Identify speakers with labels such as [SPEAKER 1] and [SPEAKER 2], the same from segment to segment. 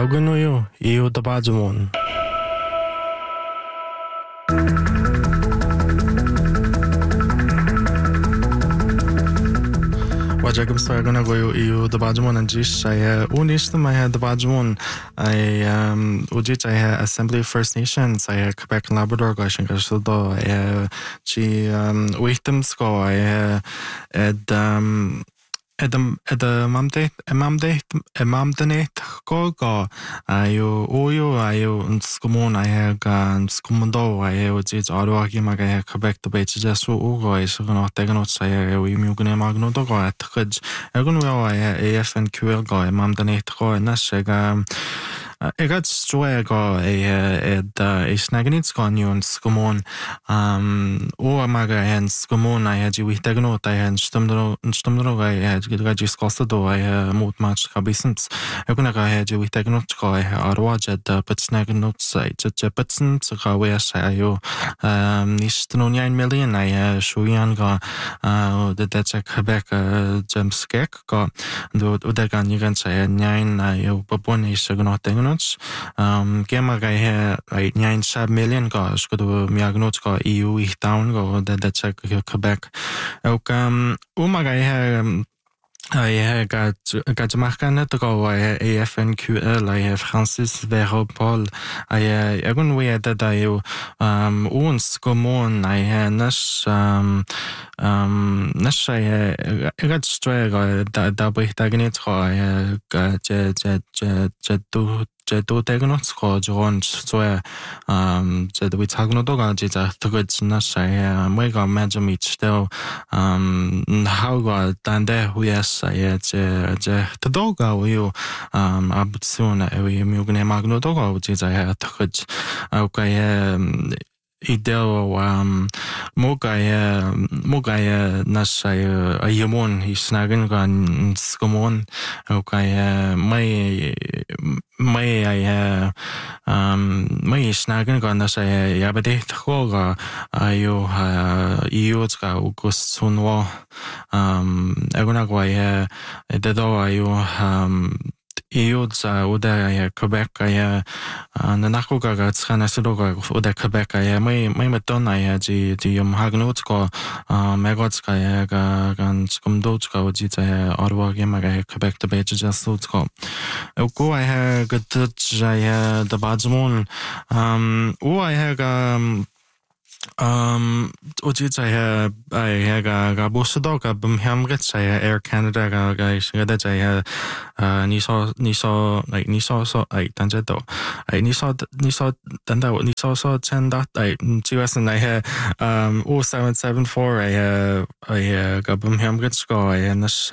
[SPEAKER 1] Augunuyo, iyo tabajumon. Wajagam Sarganagoyo, iyo tabajumon and Jish, I unistam, I had tabajumon, Ujit, I Assembly of First Nations, I Quebec and Labrador, Gashin Gasudo, I Wichtamsko, I Emamdanate go ayo oyo ayo skumon I gan skumundo I ujit Ottawa maga Quebec the beach just ugo is gonna take no say we mugune magno go at Hudge Ergun well I AF and QL go Emamdanate go and Nashega I got straight go a snagging on you and skumon or maga and skumon I had you with Tegnot I had stumdro I had just costed though I moved much habisons I had you with Tegnot go I watch at the but snagging notes I just Jetson so how we say you nish no 9 million I show young go the that's a Quebec James Skek go do the gun you can say 9 I popon is not Gemma guy like 9 million gosh go to Miagnot go EU town go that's a Quebec Umaga I got Marcanet go AFNQL I Francis Veropol I gun we that I uns common I nash nash I got straight da Britannic I 제도 대근어스 저건 저에 제도 위 작노도가 진짜 그거지나 사야 뭐가 매점 있대요 하우가 단데 후에서 제 도가 우유 아부스나 위 미국의 mag노도가 진짜 그거지 아우가에 Ideo Mogaya Nashay Ayamon is snagging gun skumon okay may I may snagging gun Nashay Yabade Hoga Ayo Iotska August Sunwa Agonagway Dedo Ayo Iodza uda Quebec Nanakoga Tskanasiloga uda Quebec may matona ji Hagnotsko Megotska gan Skumdotska Ujita Ottawa Gemaga Quebec the Beach just Lutsko. Go I had good the Bajmon I had Ujit I had a Busadoga Bumhamgets Air Canada guys that I Niso like Niso so I Tanjeto I Niso Tanda Niso so 10 that I US and I had 0774 I got Bumhamgets go I and this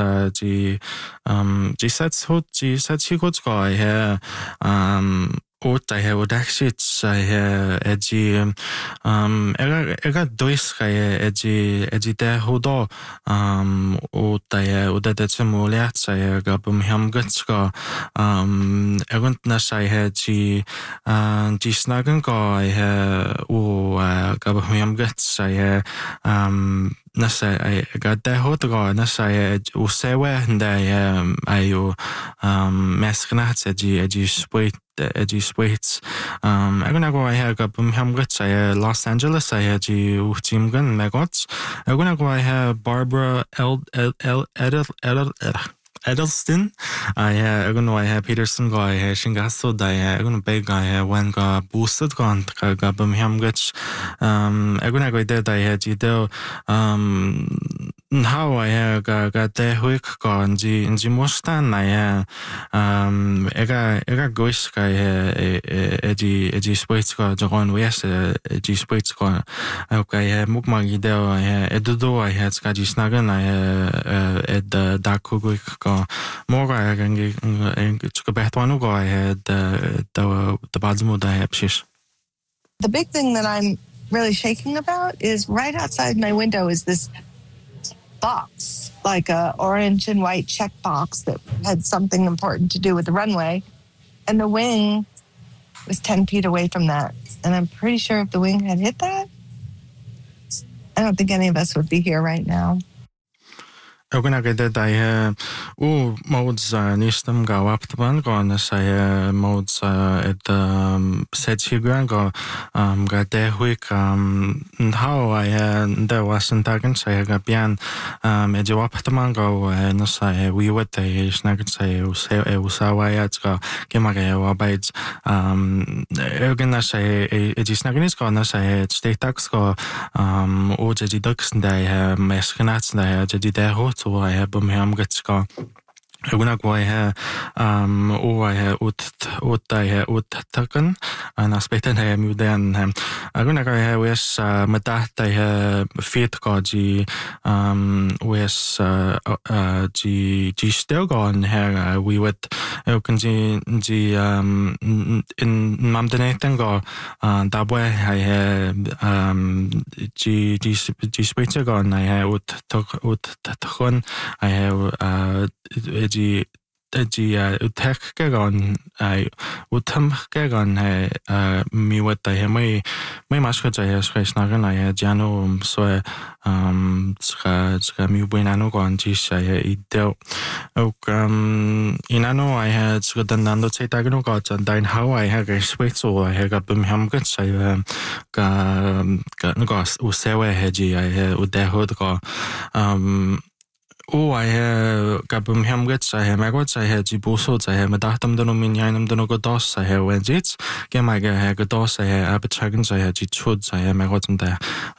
[SPEAKER 1] G sets hood G sets he could go I had I have actually edgy I got dois edgy there hodo uda that's a muliat I got Hamgutsko I went nas I had G snuggen go I got Hamguts I Nasa I got that hotoga Nasa Usewe and I Maskanats edgy sweets I'm gonna go I have got Hamguts I Los Angeles I had you Timgan Megots I'm gonna go I have Barbara Edelston I'm gonna I have Peterson go I have Shingaso I'm gonna beg I have one got boosted gone got Hamguts I'm gonna go there I had you though how I have got the quick gone in Jimostan I got goish edgy space go John West edgy space go okay Mukmagi there I Edo I had Skaji Snagan I at the dark quick go more I can get a better one go I had the Bazmud I have shish.
[SPEAKER 2] The big thing that I'm really shaking about is right outside my window is this box, like a orange and white check box that had something important to do with the runway. And the wing was 10 feet away from that. And I'm pretty sure if the wing had hit that, I don't think any of us would be here right now.
[SPEAKER 1] Oguna gede dai modes nistam ga waptaban go na sai modes et setchiguan go ga dehuik how I there wasn't tagen sai ga pian e je waptaman go na sai we would they snagged say usawaya ga kemaga wabait oguna sai e je snagnis go na sai statax go o je ducks dai mesgnats dai je dehu so I have got Una guai uttakan an aspekten mudan aguna guai wes matahta fit goji wes g stelgon her we would can ji in mamdeneten go dabwe g spitzagon I uttakon I have utekkegon utamkegon miwata mai maskata skresnagan I jano so ska mi buenano gon jisha idel ok inano I had danando tagno got and then how I had a sweet so I had bum hamgat say ga usewe heji I had udehod go I have gabum hamgets, I have maggots, I have jibusots, I have madatum donominum donogodos, I have wedgets, Gemaga have a dos, I have abatragans, I have jitsuds, I have maggotum there,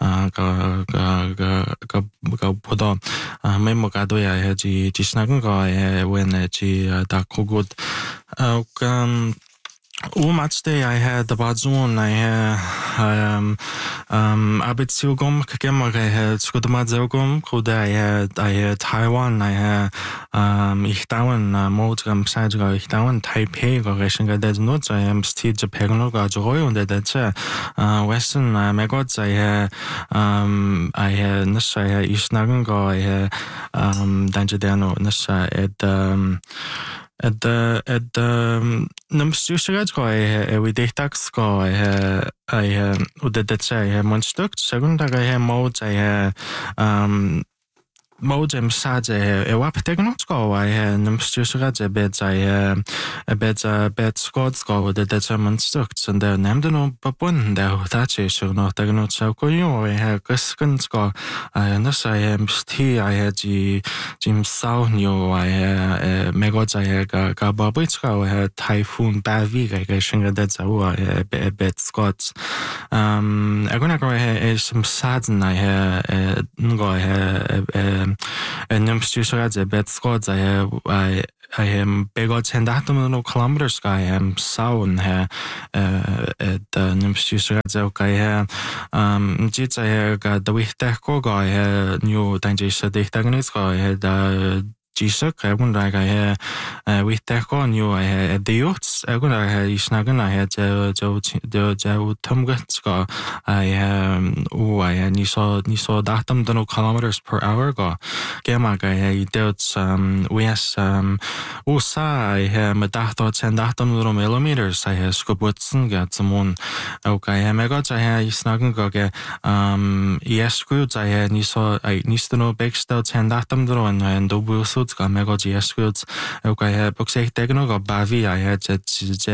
[SPEAKER 1] go podo, memogado, I have jisnagan, I have when dakogud. Match day I had the Bazun, I had Abitsilgum, Kagemar, I had Skudamadzilgum, Kuda, I had Taiwan, I had Ichtawan, Modram, Sajga, Ichtawan, Taipei, Goreshinga, there's notes, I am still Japanoga, Joy, and that's Western Megods, I had Nasa, Isnagango, I had Danjadano, Nasa, at the numstushagad go we datax go I uddet say monstukt second I modes I Modem sad waptegnot go I numstushagad a bed squads go the determined stucks and their named no babun there that is not tegnot so go you I have guskins go I am sti I had Jim Sao new I megods I had gababitska I had typhoon bavi I guess that's a bed squads I'm gonna go ahead some sadden I had go ahead and numstushagad bed squads I am big odds 10 kilometers I am sound here at the numstushagad okay jits I got the wihteko guy new dangerous dictagnis I had Jisuk, I wouldn't like I had with Tekon, you I had the youths, I would I had Isnagan, I had Joe Tumgatska, I had Niso datum the kilometers per hour go. Gemag, I dealt wes Usa, I had Madathot and datum little millimeters, I had Skobutson got some moon. Okay, I megots, I had Isnagan go get yes, screws, I had Niso, I need to know big stout and datum the one and double ga megoji esquils okay boxek tegno ga bavi I had jet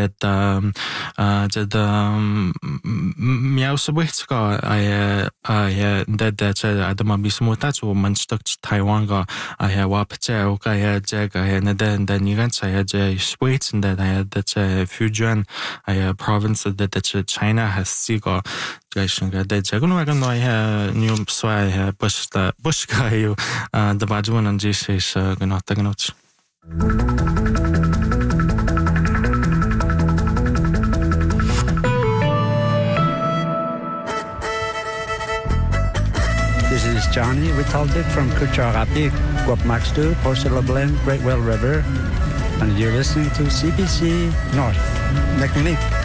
[SPEAKER 1] miausabitska I that adama bismutat or manstuck Taiwan ga I had wapche okay I had jag I had then nigans I had sweets and that I had that Fujian I had province that China has sigo that Jaguno I had new so I had bush guy the Bajuan and this is not taking notes.
[SPEAKER 3] This is Johnny Witaldik from Kucharapi, Guapmaxtu, Porcelablen, Great Well River, and you're listening to CBC North. Next week.